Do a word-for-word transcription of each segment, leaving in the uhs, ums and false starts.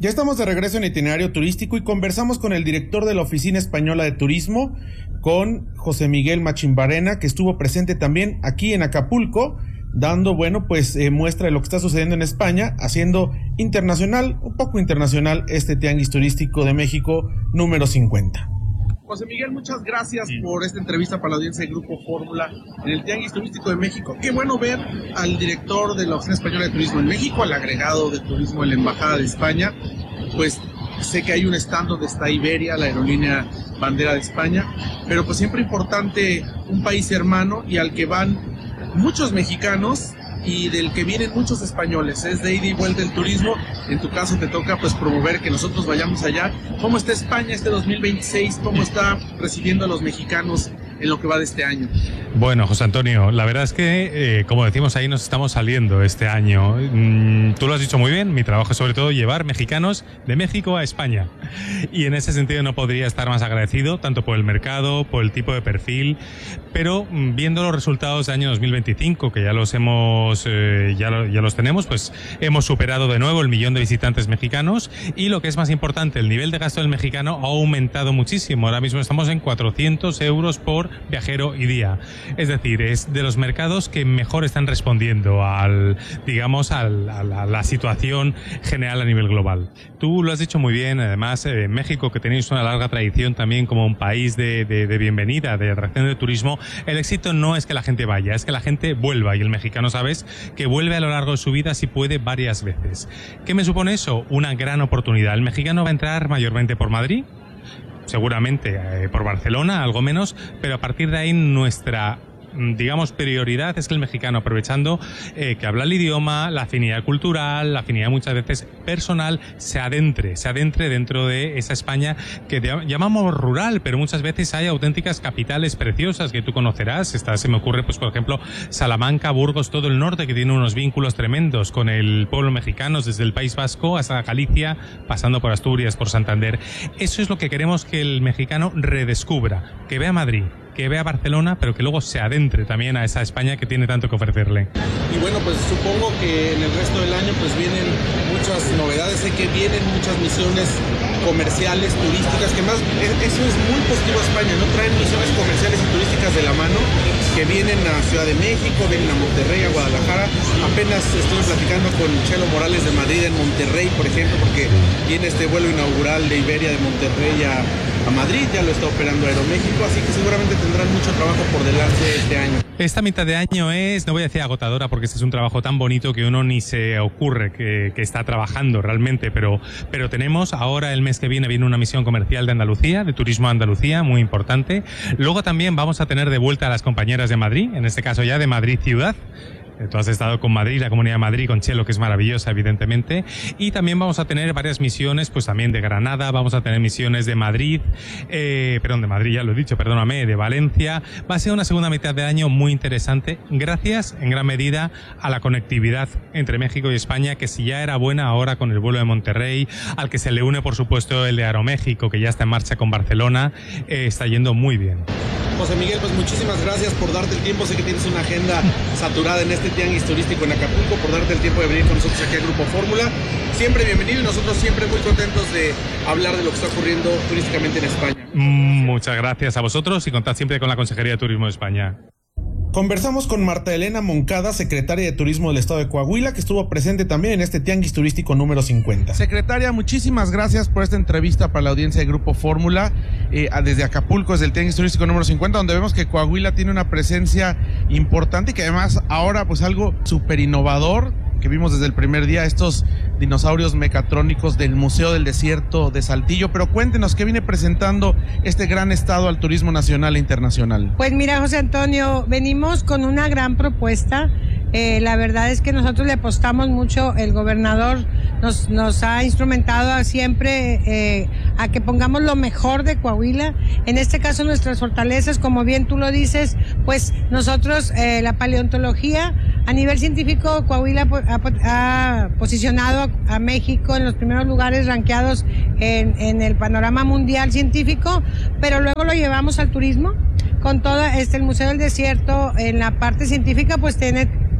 Ya estamos de regreso en Itinerario Turístico y conversamos con el director de la Oficina Española de Turismo, con José Miguel Machimbarena, que estuvo presente también aquí en Acapulco, dando, bueno, pues eh, muestra de lo que está sucediendo en España, haciendo internacional, un poco internacional, este Tianguis Turístico de México número cincuenta. José Miguel, muchas gracias sí. por esta entrevista para la audiencia de Grupo Fórmula en el Tianguis Turístico de México. Qué bueno ver al director de la Oficina Española de Turismo en México, al agregado de turismo en la Embajada de España. Pues sé que hay un stand donde está Iberia, la aerolínea bandera de España, pero pues siempre importante un país hermano y al que van muchos mexicanos y del que vienen muchos españoles. Es de ida y vuelta el turismo. En tu caso te toca pues promover que nosotros vayamos allá. ¿Cómo está España este dos mil veintiséis? ¿Cómo está recibiendo a los mexicanos en lo que va de este año? Bueno, José Antonio, la verdad es que, eh, como decimos ahí, nos estamos saliendo este año. Mm, tú lo has dicho muy bien, mi trabajo es sobre todo llevar mexicanos de México a España. Y en ese sentido no podría estar más agradecido, tanto por el mercado, por el tipo de perfil, pero mm, viendo los resultados del año dos mil veinticinco, que ya los hemos, eh, ya, lo, ya los tenemos, pues hemos superado de nuevo el millón de visitantes mexicanos y lo que es más importante, el nivel de gasto del mexicano ha aumentado muchísimo. Ahora mismo estamos en cuatrocientos euros por viajero y día. Es decir, es de los mercados que mejor están respondiendo al, digamos, al, a, la, a la situación general a nivel global. Tú lo has dicho muy bien, además, eh, México, que tenéis una larga tradición también como un país de, de, de bienvenida, de atracción de turismo, el éxito no es que la gente vaya, es que la gente vuelva, y el mexicano, sabes, que vuelve a lo largo de su vida si puede varias veces. ¿Qué me supone eso? Una gran oportunidad. El mexicano va a entrar mayormente por Madrid, seguramente eh, por Barcelona, algo menos, pero a partir de ahí nuestra, digamos, prioridad es que el mexicano, aprovechando eh, que habla el idioma, la afinidad cultural, la afinidad muchas veces personal, se adentre, se adentre dentro de esa España que llamamos rural, pero muchas veces hay auténticas capitales preciosas que tú conocerás. Esta, se me ocurre, pues por ejemplo, Salamanca, Burgos, todo el norte, que tiene unos vínculos tremendos con el pueblo mexicano, desde el País Vasco hasta Galicia, pasando por Asturias, por Santander. Eso es lo que queremos que el mexicano redescubra, que vea Madrid, que vea Barcelona, pero que luego se adentre también a esa España que tiene tanto que ofrecerle. Y bueno, pues supongo que en el resto del año pues vienen muchas novedades, sé que vienen muchas misiones comerciales, turísticas, que más, eso es muy positivo a España, ¿no? Traen misiones comerciales y turísticas de la mano, que vienen a Ciudad de México, vienen a Monterrey, a Guadalajara. Apenas estuve platicando con Chelo Morales de Madrid en Monterrey, por ejemplo, porque viene este vuelo inaugural de Iberia de Monterrey a a Madrid, ya lo está operando Aeroméxico, así que seguramente tendrán mucho trabajo por delante este año. Esta mitad de año es, no voy a decir agotadora, porque este es un trabajo tan bonito que uno ni se ocurre que, que está trabajando realmente, pero, pero tenemos ahora, el mes que viene, viene una misión comercial de Andalucía, de Turismo a Andalucía, muy importante. Luego también vamos a tener de vuelta a las compañeras de Madrid, en este caso ya de Madrid Ciudad. Tú has estado con Madrid, la Comunidad de Madrid, con Chelo, que es maravillosa, evidentemente. Y también vamos a tener varias misiones, pues también de Granada, vamos a tener misiones de Madrid, eh, perdón, de Madrid, ya lo he dicho, perdóname, de Valencia. Va a ser una segunda mitad de año muy interesante, gracias, en gran medida, a la conectividad entre México y España, que si ya era buena ahora con el vuelo de Monterrey, al que se le une, por supuesto, el de Aeroméxico, que ya está en marcha con Barcelona, eh, está yendo muy bien. José Miguel, pues muchísimas gracias por darte el tiempo. Sé que tienes una agenda saturada en este tianguis turístico en Acapulco, por darte el tiempo de venir con nosotros aquí al Grupo Fórmula. Siempre bienvenido y nosotros siempre muy contentos de hablar de lo que está ocurriendo turísticamente en España. Muchas gracias a vosotros y contad siempre con la Consejería de Turismo de España. Conversamos con Marta Elena Moncada, secretaria de Turismo del Estado de Coahuila, que estuvo presente también en este Tianguis Turístico número cincuenta. Secretaria, muchísimas gracias por esta entrevista para la audiencia de Grupo Fórmula, eh, desde Acapulco, desde el Tianguis Turístico número cincuenta, donde vemos que Coahuila tiene una presencia importante y que además ahora pues algo súper innovador, que vimos desde el primer día, estos dinosaurios mecatrónicos del Museo del Desierto de Saltillo. Pero cuéntenos, ¿qué viene presentando este gran estado al turismo nacional e internacional? Pues mira, José Antonio, venimos con una gran propuesta. Eh, la verdad es que nosotros le apostamos mucho, el gobernador nos, nos ha instrumentado a siempre eh, a que pongamos lo mejor de Coahuila. En este caso nuestras fortalezas, como bien tú lo dices, pues nosotros eh, la paleontología, a nivel científico, Coahuila ha, ha posicionado a, a México en los primeros lugares rankeados en, en el panorama mundial científico, pero luego lo llevamos al turismo. Con todo este, el Museo del Desierto, en la parte científica, pues tiene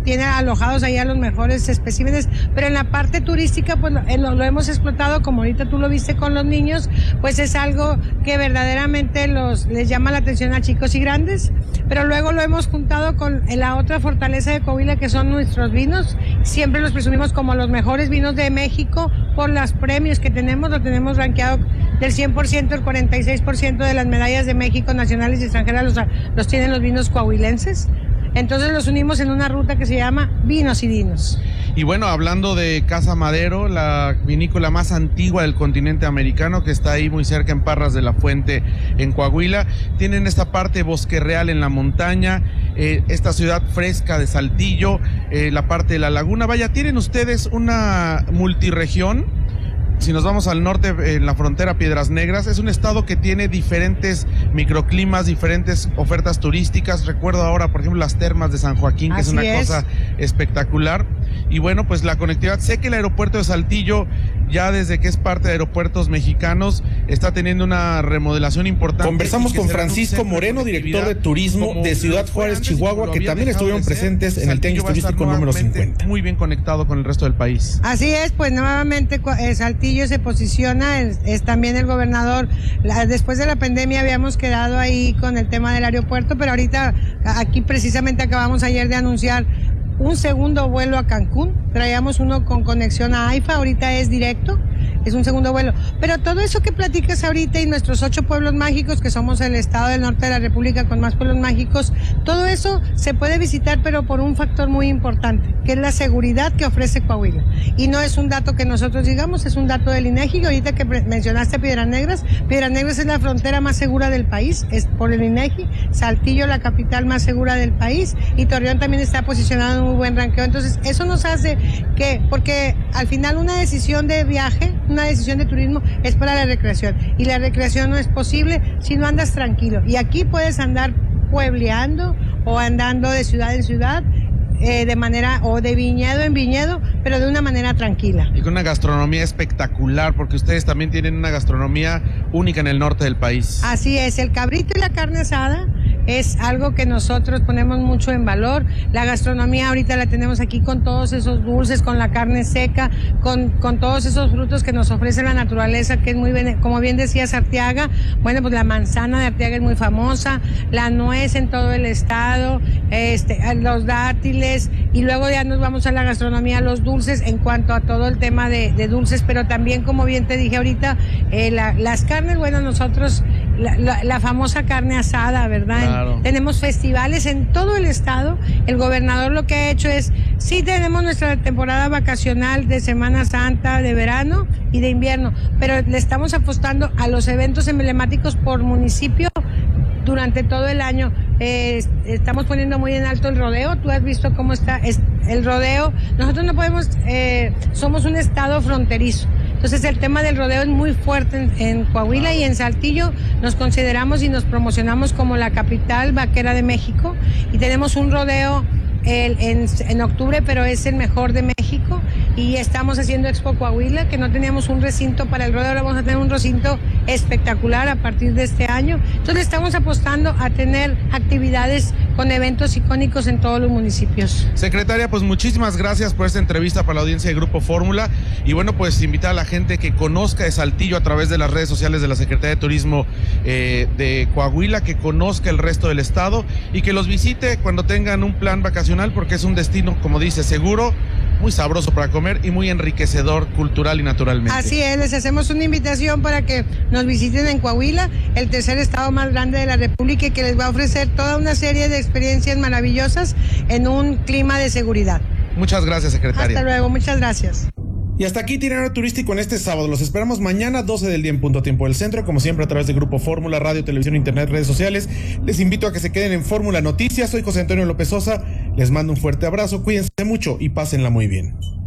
tiene alojados ahí a los mejores especímenes, pero en la parte turística pues lo, lo, lo hemos explotado, como ahorita tú lo viste con los niños, pues es algo que verdaderamente los les llama la atención a chicos y grandes, pero luego lo hemos juntado con la otra fortaleza de Coahuila, que son nuestros vinos. Siempre los presumimos como los mejores vinos de México por los premios que tenemos, lo tenemos rankeado del cien por ciento, el cuarenta y seis por ciento de las medallas de México nacionales y extranjeras los, los tienen los vinos coahuilenses. Entonces los unimos en una ruta que se llama Vinos y Dinos. Y bueno, hablando de Casa Madero, la vinícola más antigua del continente americano, que está ahí muy cerca en Parras de la Fuente, en Coahuila, tienen esta parte Bosque Real en la montaña, eh, esta ciudad fresca de Saltillo, eh, la parte de la laguna. Vaya, tienen ustedes una multirregión. Si nos vamos al norte, en la frontera Piedras Negras, es un estado que tiene diferentes microclimas, diferentes ofertas turísticas. Recuerdo ahora, por ejemplo, las termas de San Joaquín, que Así es una es. cosa espectacular. Y bueno, pues la conectividad. Sé que el aeropuerto de Saltillo, ya desde que es parte de Aeropuertos Mexicanos, está teniendo una remodelación importante. Conversamos con Francisco Moreno, director de turismo de Ciudad Juárez, Chihuahua, que también estuvieron presentes en el Tianguis Turístico número cincuenta. Muy bien conectado con el resto del país. Así es, pues nuevamente eh, Saltillo se posiciona, es, es también el gobernador. La, después de la pandemia habíamos quedado ahí con el tema del aeropuerto, pero ahorita aquí precisamente acabamos ayer de anunciar un segundo vuelo a Cancún. Traíamos uno con conexión a AIFA, ahorita es directo, es un segundo vuelo. Pero todo eso que platicas ahorita y nuestros ocho pueblos mágicos, que somos el estado del norte de la República con más pueblos mágicos, todo eso se puede visitar, pero por un factor muy importante, que es la seguridad que ofrece Coahuila. Y no es un dato que nosotros digamos, es un dato del INEGI. Y ahorita que mencionaste Piedras Negras, Piedras Negras es la frontera más segura del país, es por el INEGI. Saltillo, la capital más segura del país, y Torreón también está posicionado en un muy buen ranqueo. Entonces, eso nos hace que, porque al final una decisión de viaje, una decisión de turismo es para la recreación, y la recreación no es posible si no andas tranquilo. Y aquí puedes andar puebleando o andando de ciudad en ciudad, eh, de manera, o de viñedo en viñedo, pero de una manera tranquila. Y con una gastronomía espectacular, porque ustedes también tienen una gastronomía única en el norte del país. Así es, el cabrito y la carne asada es algo que nosotros ponemos mucho en valor. La gastronomía ahorita la tenemos aquí con todos esos dulces, con la carne seca, con, con todos esos frutos que nos ofrece la naturaleza, que es muy bien, como bien decías, Arteaga. Bueno, pues la manzana de Arteaga es muy famosa, la nuez en todo el estado, este, los dátiles, y luego ya nos vamos a la gastronomía, los dulces, en cuanto a todo el tema de, de dulces, pero también, como bien te dije ahorita, eh, la, las carnes, bueno, nosotros, la, la, la famosa carne asada, ¿verdad? Claro. Tenemos festivales en todo el estado. El gobernador lo que ha hecho es, sí tenemos nuestra temporada vacacional de Semana Santa, de verano y de invierno, pero le estamos apostando a los eventos emblemáticos por municipio durante todo el año. Eh, estamos poniendo muy en alto el rodeo. Tú has visto cómo está es, el rodeo. Nosotros no podemos, eh, somos un estado fronterizo. Entonces el tema del rodeo es muy fuerte en, en Coahuila, y en Saltillo nos consideramos y nos promocionamos como la capital vaquera de México, y tenemos un rodeo el, en, en octubre, pero es el mejor de México, y estamos haciendo Expo Coahuila, que no teníamos un recinto para el rodeo, ahora vamos a tener un recinto espectacular a partir de este año. Entonces estamos apostando a tener actividades con eventos icónicos en todos los municipios. Secretaria, pues muchísimas gracias por esta entrevista para la audiencia de Grupo Fórmula, y bueno, pues invitar a la gente que conozca de Saltillo a través de las redes sociales de la Secretaría de Turismo eh, de Coahuila, que conozca el resto del estado y que los visite cuando tengan un plan vacacional, porque es un destino, como dice, seguro, muy sabroso para comer y muy enriquecedor cultural y naturalmente. Así es, les hacemos una invitación para que nos visiten en Coahuila, el tercer estado más grande de la República, y que les va a ofrecer toda una serie de experiencias maravillosas en un clima de seguridad. Muchas gracias, secretaria. Hasta luego, muchas gracias. Y hasta aquí Itinerario Turístico en este sábado. Los esperamos mañana, doce del día en punto tiempo del centro, como siempre a través de Grupo Fórmula, radio, televisión, internet, redes sociales. Les invito a que se queden en Fórmula Noticias. Soy José Antonio López Sosa. Les mando un fuerte abrazo, cuídense mucho y pásenla muy bien.